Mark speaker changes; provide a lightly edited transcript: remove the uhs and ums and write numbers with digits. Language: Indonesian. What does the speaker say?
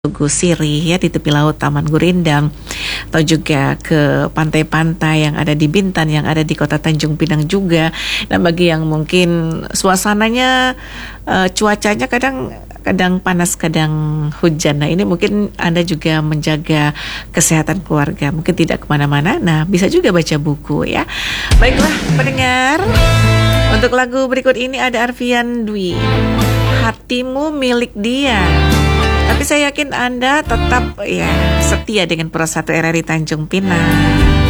Speaker 1: Tugu Sirih ya di tepi laut Taman Gurindam, atau juga ke pantai-pantai yang ada di Bintan, yang ada di Kota Tanjung Pinang juga. Dan bagi yang mungkin suasananya cuacanya kadang panas, kadang hujan. Nah, ini mungkin Anda juga menjaga kesehatan keluarga, mungkin tidak kemana-mana. Nah, bisa juga baca buku ya. Baiklah pendengar, untuk lagu berikut ini ada Arfian Dwi, Hatimu Milik Dia. Tapi saya yakin Anda tetap setia dengan Pro 1 RRI Tanjung Pinang.